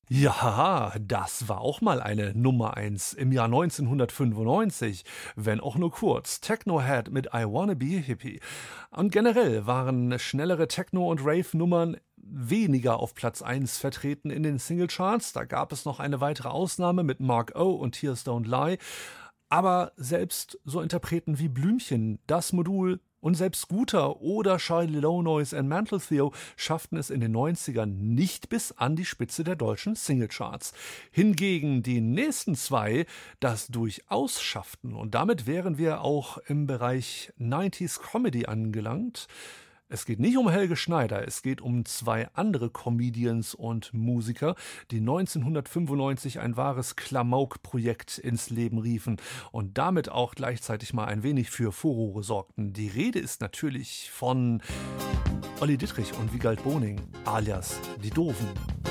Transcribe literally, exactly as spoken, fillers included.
Ja, das war auch mal eine Nummer eins im Jahr neunzehnhundertfünfundneunzig, wenn auch nur kurz. Techno-Head mit I Wanna Be a Hippie. Und generell waren schnellere Techno- und Rave-Nummern weniger auf Platz eins vertreten in den Singlecharts. Da gab es noch eine weitere Ausnahme mit Mark O. und Tears Don't Lie. Aber selbst so Interpreten wie Blümchen, Das Modul und selbst Scooter oder Charlie Low Noise and Mantle Theo schafften es in den neunzigern nicht bis an die Spitze der deutschen Singlecharts. Hingegen die nächsten zwei das durchaus schafften. Und damit wären wir auch im Bereich neunziger Comedy angelangt. Es geht nicht um Helge Schneider, es geht um zwei andere Comedians und Musiker, die neunzehnhundertfünfundneunzig ein wahres Klamauk-Projekt ins Leben riefen und damit auch gleichzeitig mal ein wenig für Furore sorgten. Die Rede ist natürlich von Olli Dittrich und Wiegald Boning, alias Die Doofen.